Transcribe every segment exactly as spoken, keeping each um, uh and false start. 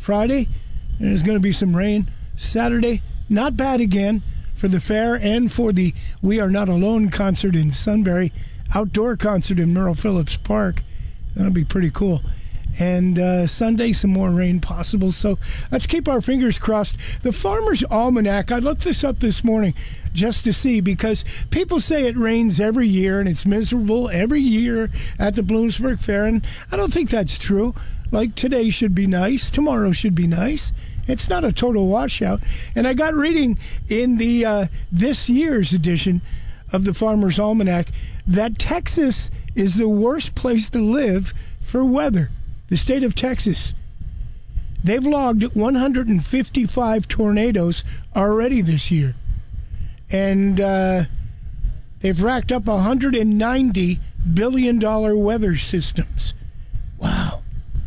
Friday, there's going to be some rain. Saturday, not bad again for the fair and for the We Are Not Alone concert in Sunbury, outdoor concert in Merle Phillips Park. That'll be pretty cool. And uh, Sunday, some more rain possible. So let's keep our fingers crossed. The Farmer's Almanac, I looked this up this morning just to see, because people say it rains every year and it's miserable every year at the Bloomsburg Fair. And I don't think that's true. Like, today should be nice. Tomorrow should be nice. It's not a total washout. And I got reading in the uh, this year's edition of the Farmer's Almanac that Texas is the worst place to live for weather. The state of Texas. They've logged one hundred fifty-five tornadoes already this year. And uh, they've racked up one hundred ninety billion dollars weather systems. Wow.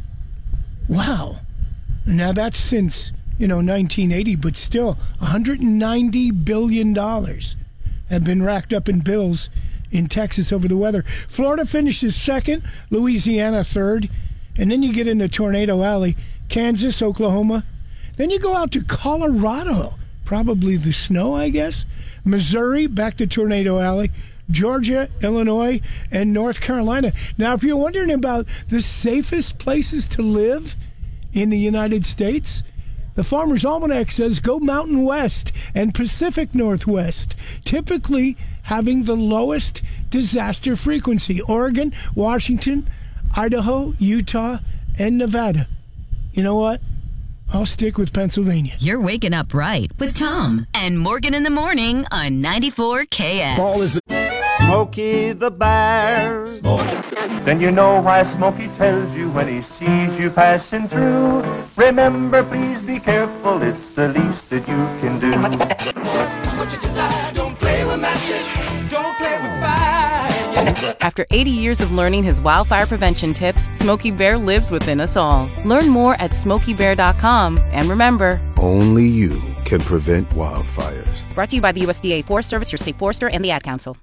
Wow. Now that's since, you know, nineteen eighty, but still one hundred ninety billion dollars have been racked up in bills in Texas over the weather. Florida finishes second, Louisiana third, and then you get into Tornado Alley, Kansas, Oklahoma. Then you go out to Colorado, probably the snow, I guess. Missouri, back to Tornado Alley. Georgia, Illinois, and North Carolina. Now, if you're wondering about the safest places to live in the United States, the Farmer's Almanac says go Mountain West and Pacific Northwest, typically having the lowest disaster frequency. Oregon, Washington, Idaho, Utah, and Nevada. You know what? I'll stick with Pennsylvania. You're waking up right with Tom and Morgan in the morning on ninety-four K S. Fall is the Smokey the Bear. Then you know why Smokey tells you when he sees you passing through. Remember, please be careful, it's the least that you can do. It's what you desire, don't play with matches, don't play with fire. After eighty years of learning his wildfire prevention tips, Smokey Bear lives within us all. Learn more at smokey bear dot com. And remember, only you can prevent wildfires. Brought to you by the U S D A Forest Service, your state forester, and the Ad Council.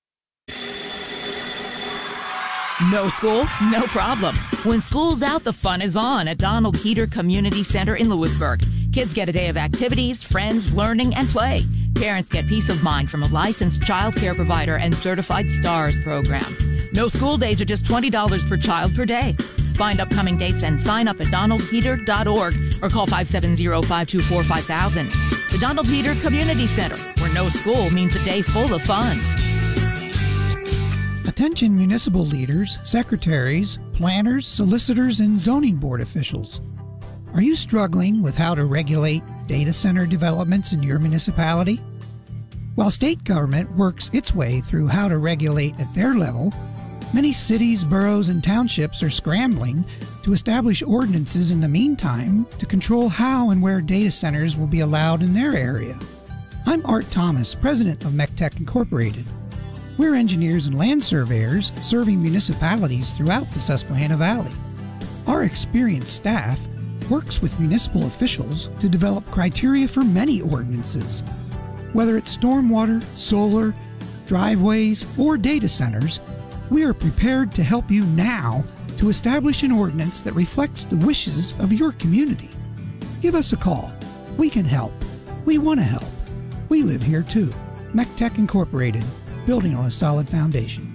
No school? No problem. When school's out, the fun is on at Donald Heater Community Center in Lewisburg. Kids get a day of activities, friends, learning, and play. Parents get peace of mind from a licensed child care provider and certified STARS program. No school days are just twenty dollars per child per day. Find upcoming dates and sign up at donald heater dot org or call five seven zero, five two four, five thousand. The Donald Heater Community Center, where no school means a day full of fun. Attention municipal leaders, secretaries, planners, solicitors, and zoning board officials. Are you struggling with how to regulate data center developments in your municipality? While state government works its way through how to regulate at their level, many cities, boroughs, and townships are scrambling to establish ordinances in the meantime to control how and where data centers will be allowed in their area. I'm Art Thomas, president of MECTEC Incorporated. We're engineers and land surveyors serving municipalities throughout the Susquehanna Valley. Our experienced staff works with municipal officials to develop criteria for many ordinances. Whether it's stormwater, solar, driveways, or data centers, we are prepared to help you now to establish an ordinance that reflects the wishes of your community. Give us a call. We can help. We want to help. We live here too. MECTEC Incorporated, building on a solid foundation.